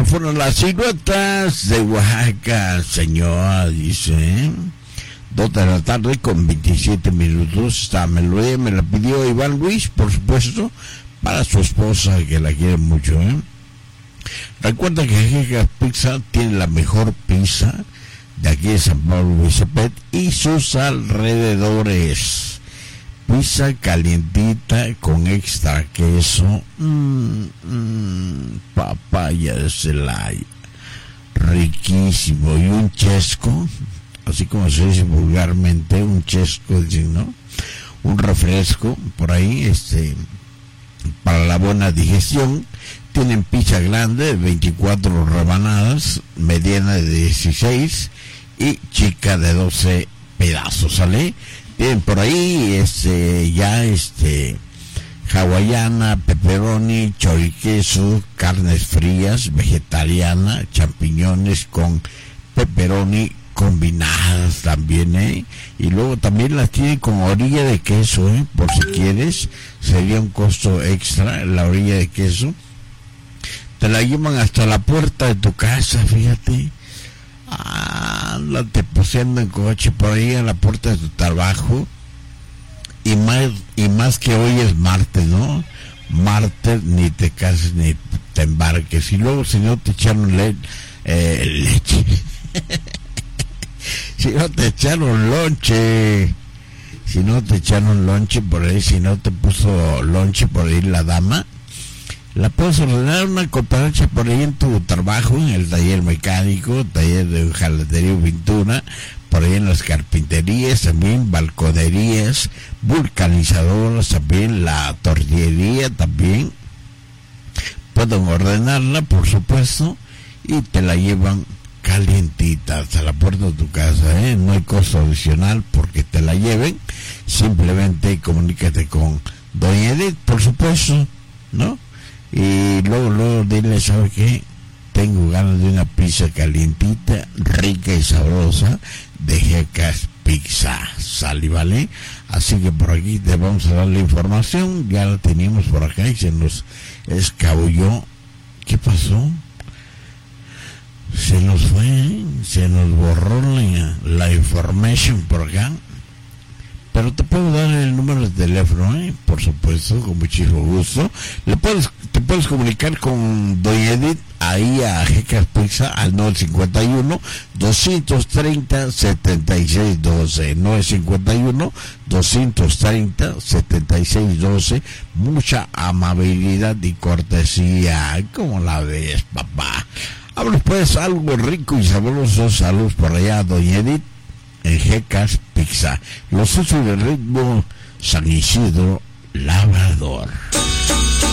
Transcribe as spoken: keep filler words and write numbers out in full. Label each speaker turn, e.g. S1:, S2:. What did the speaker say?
S1: fueron las siluetas de Oaxaca, señora, dice. Dos de la tarde con veintisiete minutos. Esta melodía me la pidió Iván Luis, por supuesto, para su esposa, que la quiere mucho, ¿eh? Recuerda que Jecas Pizza tiene la mejor pizza de aquí de San Pablo Huizapet y sus alrededores. Pizza calientita con extra queso, mmm, mmm, papaya de Celaya, riquísimo, y un chesco, así como se dice vulgarmente, un chesco, ¿no? Un refresco por ahí, este, para la buena digestión. Tienen pizza grande de veinticuatro rebanadas, mediana de dieciséis y chica de doce pedazos, ¿sale? Tienen por ahí este ya este hawaiana, pepperoni, choriqueso, carnes frías, vegetariana, champiñones con pepperoni combinadas también, ¿eh? Y luego también las tienen con orilla de queso, ¿eh? Por si quieres, sería un costo extra la orilla de queso. Te la llevan hasta la puerta de tu casa, fíjate. Ándate paseando en coche por ahí a la puerta de tu trabajo. Y más, y más que hoy es martes, ¿no? Martes, ni te cases ni te embarques. Y luego si no te echaron le, eh, leche. Si no te echaron lonche. Si no te echaron lonche por ahí, si no te puso lonche por ahí la dama, la puedes ordenar una cooperacha por ahí en tu trabajo, en el taller mecánico, taller de jalatería y pintura, por ahí en las carpinterías, también balconerías, vulcanizadoras, también la tortillería, también pueden ordenarla, por supuesto, y te la llevan calientita hasta la puerta de tu casa, ¿eh? No hay costo adicional porque te la lleven, simplemente comunícate con doña Edith, por supuesto, ¿no? Y luego, luego dile, ¿sabe qué? Tengo ganas de una pizza calientita, rica y sabrosa de Jecas Pizza, ¿sale, vale? Así que por aquí te vamos a dar la información, ya la teníamos por acá y se nos escabulló. ¿Qué pasó? Se nos fue, se nos borró la, la información por acá. Pero te puedo dar el número de teléfono, ¿eh? Por supuesto, con muchísimo gusto. Le puedes, te puedes comunicar con doña Edith ahí a Jecas Pizza al nueve cincuenta y uno, doscientos treinta, setenta y seis doce. nueve cincuenta y uno, doscientos treinta, setenta y seis doce. Mucha amabilidad y cortesía. ¿Cómo la ves, papá? Habla pues algo rico y sabroso. Saludos por allá, doña Edith, en Jecas Pizza. Los usos del ritmo San Isidro Labrador.